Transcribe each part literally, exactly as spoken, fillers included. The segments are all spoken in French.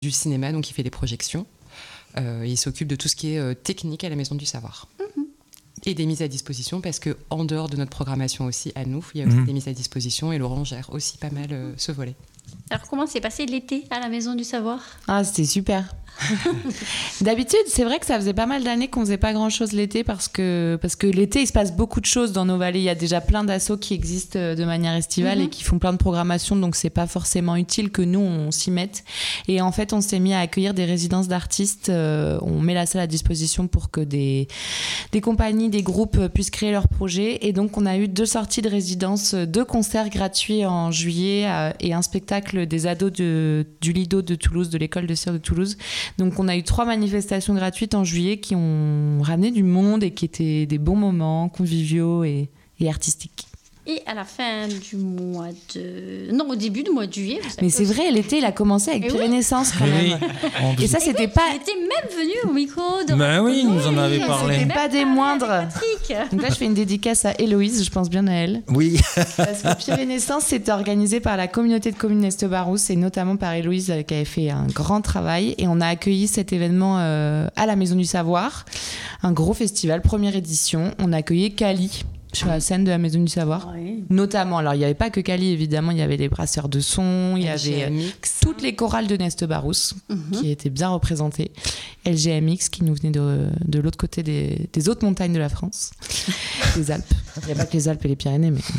du cinéma, donc il fait des projections. Euh, il s'occupe de tout ce qui est euh, technique à la Maison du Savoir. Mmh. Et des mises à disposition, parce qu'en dehors de notre programmation aussi, à nous, il y a aussi mmh. des mises à disposition, et Laurent gère aussi pas mal euh, ce volet. Alors, comment s'est passé l'été à la Maison du Savoir ? Ah, c'était super. D'habitude, c'est vrai que ça faisait pas mal d'années qu'on faisait pas grand-chose l'été parce que, parce que l'été, il se passe beaucoup de choses dans nos vallées. Il y a déjà plein d'assos qui existent de manière estivale mm-hmm. et qui font plein de programmations, donc c'est pas forcément utile que nous, on s'y mette. Et en fait, on s'est mis à accueillir des résidences d'artistes. Euh, on met la salle à disposition pour que des, des compagnies, des groupes puissent créer leurs projets. Et donc, on a eu deux sorties de résidence, deux concerts gratuits en juillet euh, et un spectacle des ados de, du Lido de Toulouse, de l'école de cire de Toulouse. Donc on a eu trois manifestations gratuites en juillet qui ont ramené du monde et qui étaient des bons moments conviviaux et, et artistiques. Et à la fin du mois de... Non, au début du moit de juillet. Mais c'est vrai, l'été, il a commencé avec Pyrénaissance quand même. Oui. Et ça, c'était et pas... Il était même venu au micro de... Ben oui, il nous en avait parlé. C'était pas des moindres. Donc là, je fais une dédicace à Héloïse, je pense bien à elle. Oui. Parce que Pyrénaissance, c'était organisé par la communauté de communes Estebarousse et notamment par Héloïse qui avait fait un grand travail. Et on a accueilli cet événement euh, à la Maison du Savoir. Un gros festival, première édition. On a accueilli Cali sur la scène de la Maison du Savoir, oui. Notamment. Alors, il n'y avait pas que Cali, évidemment, il y avait les brasseurs de son, il y L G M X. Avait toutes les chorales de Nestebarousse mm-hmm. qui étaient bien représentées. L G M X qui nous venait de, de l'autre côté des, des hautes montagnes de la France, des Alpes. Il n'y a pas que les Alpes et les Pyrénées, mais...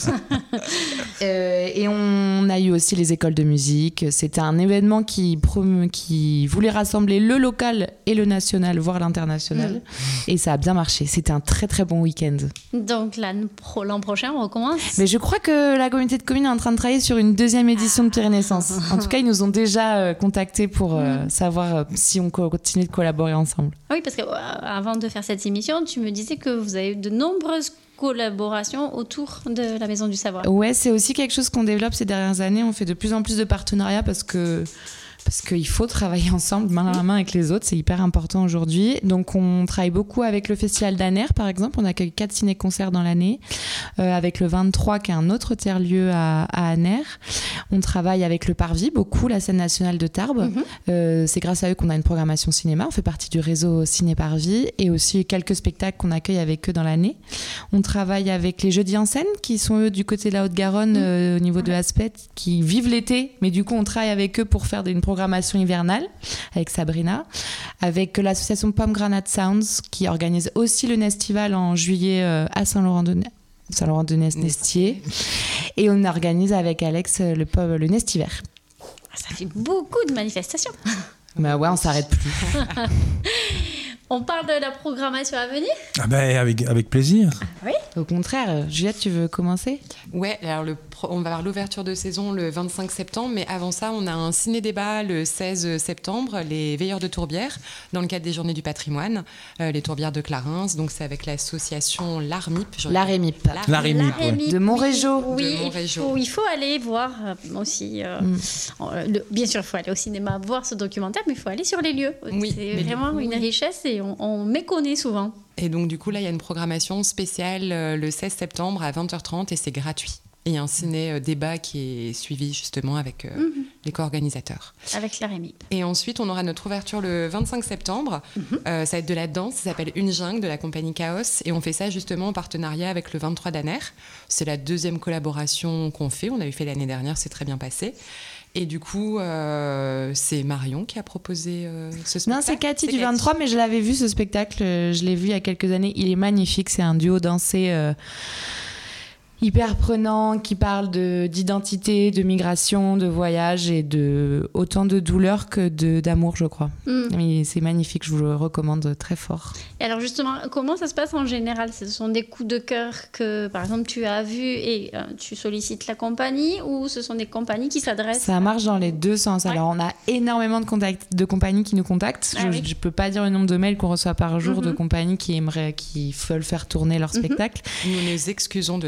euh, et on a eu aussi les écoles de musique. C'était un événement qui, prom- qui voulait rassembler le local et le national, voire l'international. Mm. Et ça a bien marché. C'était un très, très bon week-end. Donc, Donc l'an, pro, l'an prochain, on recommence. Mais je crois que la communauté de communes est en train de travailler sur une deuxième édition de Pyrénaissance. En tout cas, ils nous ont déjà euh, contactés pour euh, savoir euh, si on co- continue de collaborer ensemble. Oui, parce qu'avant euh, de faire cette émission, tu me disais que vous avez eu de nombreuses collaborations autour de la Maison du Savoir. Ouais, c'est aussi quelque chose qu'on développe ces dernières années. On fait de plus en plus de partenariats parce que... Parce qu'il faut travailler ensemble, main dans la main avec les autres, c'est hyper important aujourd'hui. Donc on travaille beaucoup avec le Festival d'Aner, par exemple. On accueille quatre ciné-concerts dans l'année, euh, avec le vingt-trois, qui est un autre tiers-lieu à, à Aner. On travaille avec le Parvis, beaucoup, la scène nationale de Tarbes. Mm-hmm. Euh, c'est grâce à eux qu'on a une programmation cinéma. On fait partie du réseau Ciné Parvis et aussi quelques spectacles qu'on accueille avec eux dans l'année. On travaille avec les Jeudis en scène, qui sont eux du côté de la Haute-Garonne, mm-hmm. euh, au niveau de Aspet, qui vivent l'été, mais du coup on travaille avec eux pour faire une programmation hivernale avec Sabrina, avec l'association Pomegranate Sounds qui organise aussi le Nestival en juillet euh, à Saint-Laurent-de-Nest, Saint-Laurent-de-Nest-Nestier, et on organise avec Alex le, le Nestiver. Ça fait beaucoup de manifestations. Bah ouais, on s'arrête plus. On parle de la programmation à venir ? Ah ben, avec, avec plaisir. Ah, oui. Au contraire, Juliette, tu veux commencer ? Ouais, alors le pro- on va avoir l'ouverture de saison le vingt-cinq septembre, mais avant ça, on a un ciné-débat le seize septembre, les Veilleurs de Tourbière, dans le cadre des Journées du patrimoine, euh, les Tourbières de Clarins. Donc c'est avec l'association l'Armip. L'Armip. L'Armip, ouais. De Montrégeau. Oui, de il, faut, il faut aller voir euh, aussi. Euh, mm. le, bien sûr, il faut aller au cinéma voir ce documentaire, mais il faut aller sur les lieux. Oui, c'est vraiment coup, une oui. richesse et on, on méconnaît souvent. Et donc du coup, là, il y a une programmation spéciale euh, le seize septembre à vingt heures trente et c'est gratuit. Et il y a un ciné-débat qui est suivi justement avec euh, mm-hmm. les co-organisateurs. Avec l'Armip. Et ensuite, on aura notre ouverture le vingt-cinq septembre. Mm-hmm. Euh, ça va être de la danse, ça s'appelle Une Jungle de la compagnie Chaos. Et on fait ça justement en partenariat avec le vingt-trois d'Aner. C'est la deuxième collaboration qu'on fait. On avait fait l'année dernière, c'est très bien passé. Et du coup, euh, c'est Marion qui a proposé euh, ce spectacle. Non, c'est Cathy c'est du Cathy. vingt-trois, mais je l'avais vu ce spectacle. Je l'ai vu il y a quelques années. Il est magnifique. C'est un duo dansé euh, hyper prenant qui parle de, d'identité, de migration, de voyage et de autant de douleur que de, d'amour, je crois. Mm. Et c'est magnifique. Je vous le recommande très fort. Et alors justement, comment ça se passe en général ? Ce sont des coups de cœur que, par exemple, tu as vus et euh, tu sollicites la compagnie ou ce sont des compagnies qui s'adressent ? Ça marche dans les deux sens. Ouais. Alors, on a énormément de, contacts, de compagnies qui nous contactent. Ah, je ne oui. peux pas dire le nombre de mails qu'on reçoit par jour mm-hmm. de compagnies qui, aimeraient, qui veulent faire tourner leur spectacle. Mm-hmm. Nous nous excusons de ne pas avoir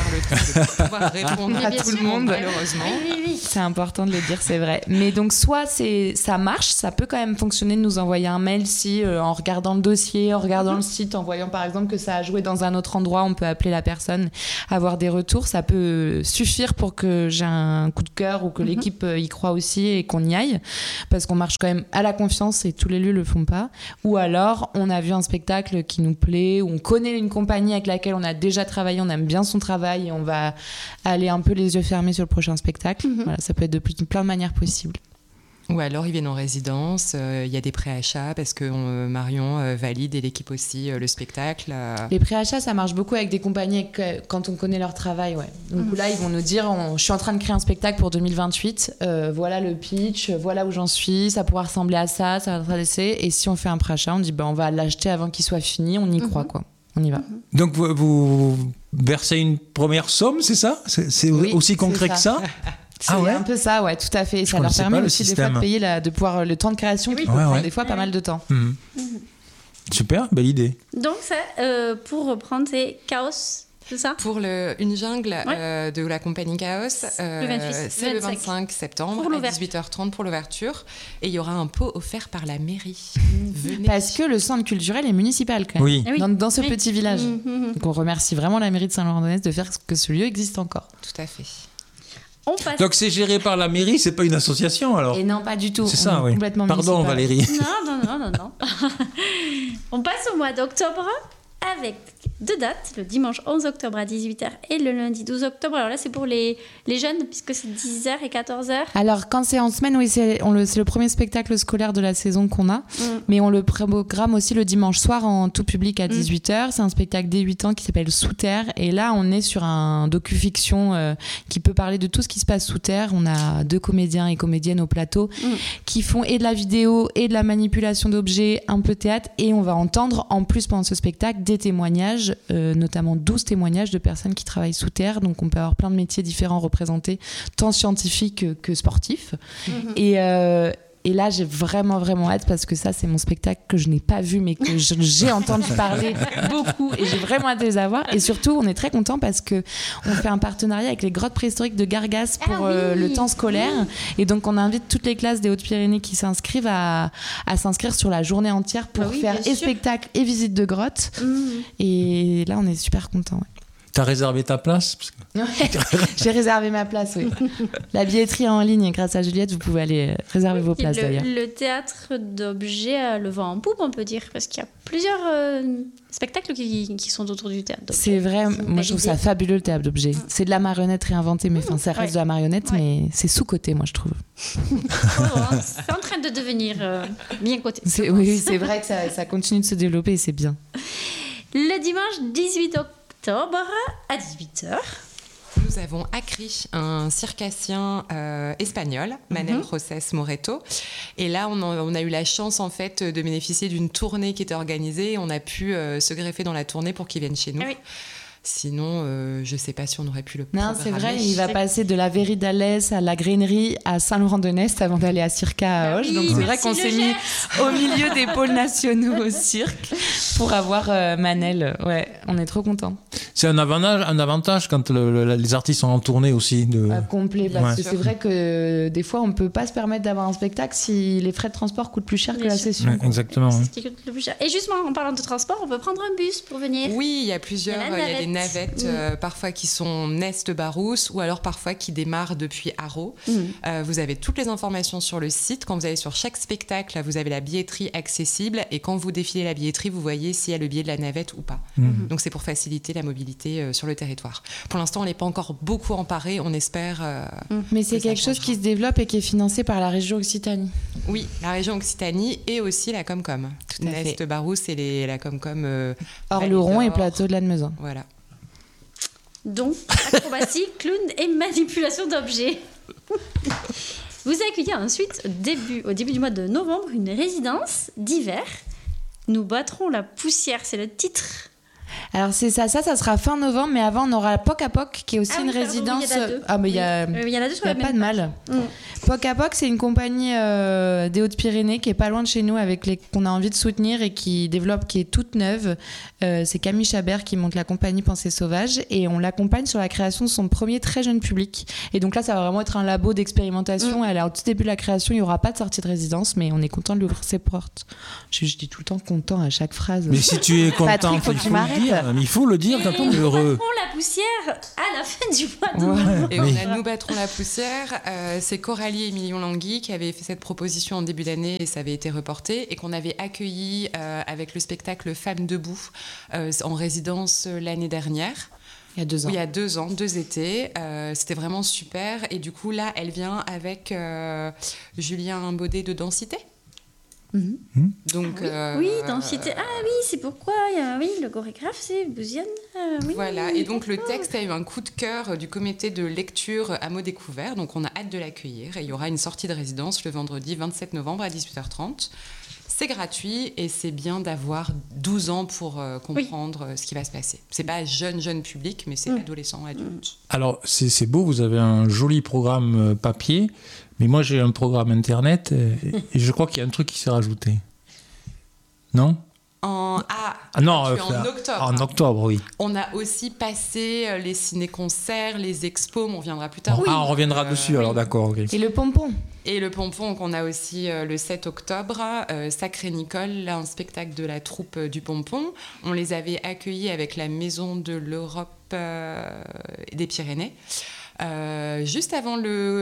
le temps de pouvoir répondre Mais à bien tout le sûr. monde, Oui, malheureusement. Oui, oui, oui. C'est important de le dire, c'est vrai. Mais donc, soit c'est, ça marche, ça peut quand même fonctionner de nous envoyer un mail si, euh, en regardant le dossier, en regardant le site, en voyant par exemple que ça a joué dans un autre endroit, on peut appeler la personne, avoir des retours. Ça peut suffire pour que j'ai un coup de cœur ou que l'équipe euh, y croit aussi et qu'on y aille. Parce qu'on marche quand même à la confiance et tous les lieux le font pas. Ou alors, on a vu un spectacle qui nous plaît, ou on connaît une compagnie avec laquelle on a déjà travaillé, on aime bien son travail et on va aller un peu les yeux fermés sur le prochain spectacle. Mm-hmm. Voilà, ça peut être de plus, plein de manières possibles. Ou alors ils viennent en résidence, il euh, y a des préachats parce que euh, Marion euh, valide et l'équipe aussi euh, le spectacle. Euh... Les préachats, ça marche beaucoup avec des compagnies avec, euh, quand on connaît leur travail. Ouais. Donc mmh. là, ils vont nous dire on, je suis en train de créer un spectacle pour deux mille vingt-huit, euh, voilà le pitch, voilà où j'en suis, ça pourra ressembler à ça, ça va intéresser. Et si on fait un préachat, on dit bah, on va l'acheter avant qu'il soit fini, on y mmh. croit, quoi. On y va. Donc vous, vous versez une première somme, c'est ça ? C'est, c'est oui, aussi concret c'est ça. que ça C'est ah ouais un peu ça, ouais, tout à fait. Je ça leur permet aussi système. des fois de payer la, de pouvoir le temps de création qui oui. peut ouais, prendre ouais. des fois pas mal de temps. Mmh. Mmh. Super, belle idée. Donc ça, euh, pour reprendre, c'est Chaos, c'est ça ? Pour le, une jungle ouais. euh, de la compagnie Chaos, euh, le vingt-huit, c'est vingt-cinq. le vingt-cinq septembre à dix-huit heures trente pour l'ouverture. Et il y aura un pot offert par la mairie. Venez. Parce que le centre culturel est municipal quand même, oui. dans, dans ce oui. petit village. Mmh. Donc on remercie vraiment la mairie de Saint-Laurent-de-Nez de faire que ce lieu existe encore. Tout à fait. On passe. Donc c'est géré par la mairie, c'est pas une association alors ? Et non, pas du tout. C'est ça, oui. Complètement Pardon municipal. Valérie. Non, non, non, non, non. On passe au mois d'octobre avec deux dates, le dimanche onze octobre à dix-huit heures et le lundi douze octobre. Alors là, c'est pour les, les jeunes, puisque c'est dix heures et quatorze heures. Alors, quand c'est en semaine, oui, c'est, on le, c'est le premier spectacle scolaire de la saison qu'on a. Mm. Mais on le programme aussi le dimanche soir en tout public à dix-huit heures. Mm. C'est un spectacle dès huit ans qui s'appelle Sous Terre. Et là, on est sur un docu-fiction euh, qui peut parler de tout ce qui se passe sous terre. On a deux comédiens et comédiennes au plateau mm. qui font et de la vidéo et de la manipulation d'objets, un peu théâtre. Et on va entendre, en plus, pendant ce spectacle, des témoignages, euh, notamment douze témoignages de personnes qui travaillent sous terre. Donc on peut avoir plein de métiers différents représentés, tant scientifiques que, que sportifs. Mmh. Et, euh, et là, j'ai vraiment, vraiment hâte parce que ça, c'est mon spectacle que je n'ai pas vu, mais que je, j'ai entendu parler beaucoup et j'ai vraiment hâte de les avoir. Et surtout, on est très contents parce qu'on fait un partenariat avec les grottes préhistoriques de Gargas pour ah oui. euh, le temps scolaire. Oui. Et donc, on invite toutes les classes des Hautes-Pyrénées qui s'inscrivent à, à s'inscrire sur la journée entière pour ah oui, faire et sûr. spectacle et visite de grottes. Mmh. Et là, on est super contents. Ouais. T'as réservé ta place ? Ouais, j'ai réservé ma place, oui. La billetterie en ligne, grâce à Juliette, vous pouvez aller réserver oui, vos places le, d'ailleurs. Le théâtre d'objets a le vent en poupe, on peut dire, parce qu'il y a plusieurs euh, spectacles qui, qui sont autour du théâtre d'objets. C'est vrai, c'est moi je trouve idée. ça fabuleux le théâtre d'objets. Mmh. C'est de la marionnette réinventée, mais mmh, ça reste ouais. de la marionnette, ouais. mais c'est sous-coté, moi je trouve. Oh, c'est en train de devenir euh, bien coté. C'est, oui, c'est vrai que ça, ça continue de se développer et c'est bien. Le dimanche dix-huit octobre à dix-huit heures. Nous avons Acri, un circassien euh, espagnol, Manel mm-hmm. Roses Moreto. Et là, on a, on a eu la chance en fait de bénéficier d'une tournée qui était organisée. Et on a pu euh, se greffer dans la tournée pour qu'il vienne chez nous. Ah oui. Sinon, euh, je ne sais pas si on aurait pu le programmer. Non, c'est vrai, il va passer de la Verrie d'Alès à la Grainerie à Saint-Laurent-de-Nest avant d'aller à Circa à Auch. Oui, donc c'est vrai qu'on s'est mis au milieu des pôles nationaux au cirque pour avoir euh, Manel. Ouais, on est trop contents. C'est un avantage, un avantage quand le, le, les artistes sont en tournée aussi. De... Bah, complet, parce ouais. que c'est vrai que des fois, on ne peut pas se permettre d'avoir un spectacle si les frais de transport coûtent plus cher Bien que sûr. la session. Ouais, exactement. C'est ce qui coûte le plus cher. Et justement, en parlant de transport, on peut prendre un bus pour venir. Oui, il y a plusieurs. Il y a, il y a des navettes, mmh. euh, parfois qui sont Nest-Barousse, ou alors parfois qui démarrent depuis Haro. Mmh. Euh, vous avez toutes les informations sur le site. Quand vous allez sur chaque spectacle, vous avez la billetterie accessible. Et quand vous défilez la billetterie, vous voyez s'il y a le billet de la navette ou pas. Mmh. Donc c'est pour faciliter la mobilité euh, sur le territoire. Pour l'instant, on n'est pas encore beaucoup emparé. On espère. Euh, mmh. Mais c'est quelque chose qui se développe et qui est financé par la région Occitanie. Oui, la région Occitanie et aussi la Comcom. Tout à Nest, fait. Barousse et les, la Comcom. Euh, Orleron et Plateau de Lannemezan. Voilà. Donc, acrobatie, clown et manipulation d'objets. Vous accueillez ensuite, début, au début du mois de novembre, une résidence d'hiver. Nous battrons la poussière, c'est le titre. Alors c'est ça, ça, ça sera fin novembre, mais avant on aura Poc à Poc qui est aussi Ah une oui, pardon, résidence. oui, il y en a deux. Ah mais il y a, Oui. Euh, il y en a deux sur il y a la pas même de page. mal. Mm. Poc à Poc, c'est une compagnie euh, des Hautes-Pyrénées qui est pas loin de chez nous, avec les qu'on a envie de soutenir et qui développe, qui est toute neuve. Euh, c'est Camille Chabert qui monte la compagnie Pensée Sauvage et on l'accompagne sur la création de son premier très jeune public. Et donc là, ça va vraiment être un labo d'expérimentation. Mm. Elle est au tout début de la création, il y aura pas de sortie de résidence, mais on est content de lui ouvrir ses portes. Je, je dis tout le temps content à chaque phrase. Mais si tu es content, Patrick, faut il que tu faut le m'arrêtes. dire. Mais il faut le dire quand on est heureux. La poussière à la fin du mois de Ouais, Et mais- on a Nous battrons la poussière. Euh, c'est Coralie et Million Langui qui avaient fait cette proposition en début d'année et ça avait été reporté et qu'on avait accueilli euh, avec le spectacle Femmes debout euh, en résidence euh, l'année dernière. Il y a deux ans. Oui, il y a deux ans, deux étés. Euh, c'était vraiment super. Et du coup, là, elle vient avec euh, Julien Baudet de Densité. Mhm. Donc, Oui, euh, oui, densité. Ah oui, c'est pourquoi. euh, oui, le chorégraphe, c'est Bouziane. euh, oui, Voilà, et donc le d'accord. texte a eu un coup de cœur du comité de lecture à mots découverts, donc on a hâte de l'accueillir et il y aura une sortie de résidence le vendredi vingt-sept novembre à dix-huit heures trente. C'est gratuit et c'est bien d'avoir douze ans pour euh, comprendre oui. ce qui va se passer. C'est pas jeune, jeune public, mais c'est mmh. adolescent, adulte. Alors, c'est, c'est beau, vous avez un joli programme papier, mais moi j'ai un programme internet et, et je crois qu'il y a un truc qui s'est rajouté. Non ? En, ah, ah non, euh, en octobre. En octobre, oui. On a aussi passé les ciné-concerts, les expos, mais on reviendra plus tard. Ah, oui. on reviendra euh, dessus, alors oui. d'accord. Okay. Et le pompon. Et le pompon, qu'on a aussi euh, le sept octobre, euh, Sacré Nicole, là, un spectacle de la troupe euh, du pompon. On les avait accueillis avec la Maison de l'Europe euh, des Pyrénées. Euh, juste avant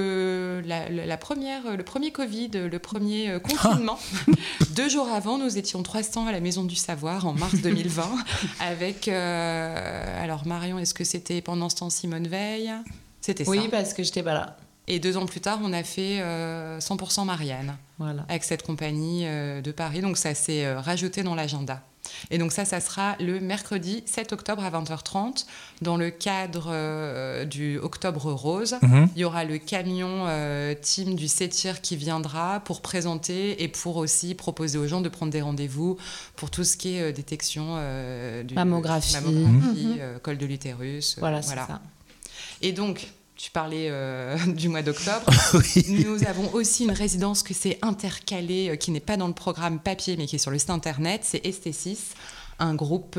le, la, la première, le premier Covid, le premier euh, confinement, deux jours avant, nous étions trois cents à la Maison du Savoir en mars deux mille vingt avec, euh, alors Marion, est-ce que c'était pendant ce temps Simone Veil ? C'était oui, ça. Oui, parce que j'étais pas là. Et deux ans plus tard, on a fait euh, cent pour cent Marianne voilà. avec cette compagnie euh, de Paris, donc ça s'est euh, rajouté dans l'agenda. Et donc ça, ça sera le mercredi sept octobre à vingt heures trente. Dans le cadre euh, du Octobre Rose, mm-hmm. il y aura le camion euh, team du CETIR qui viendra pour présenter et pour aussi proposer aux gens de prendre des rendez-vous pour tout ce qui est euh, détection euh, du mammographie, mammographie mm-hmm. euh, col de l'utérus. Voilà, euh, voilà. c'est ça. Et donc... Tu parlais euh, du mois d'octobre. oui. Nous avons aussi une résidence que c'est intercalé, euh, qui n'est pas dans le programme papier, mais qui est sur le site internet. C'est S T six, un groupe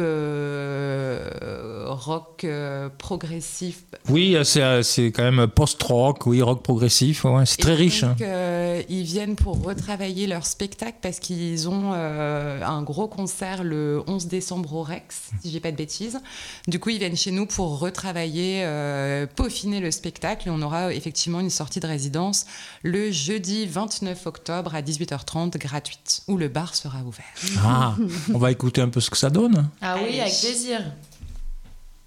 euh, rock euh, progressif. Oui, c'est, c'est quand même post-rock, oui, rock progressif. Ouais, c'est très Et riche. Donc, hein. euh, ils viennent pour retravailler leur spectacle parce qu'ils ont euh, un gros concert le onze décembre au Rex, si je dis pas de bêtises. Du coup, ils viennent chez nous pour retravailler, euh, peaufiner le spectacle. Et on aura effectivement une sortie de résidence le jeudi vingt-neuf octobre à dix-huit heures trente, gratuite, où le bar sera ouvert. Ah, on va écouter un peu ce que ça donne. Ah oui, avec plaisir.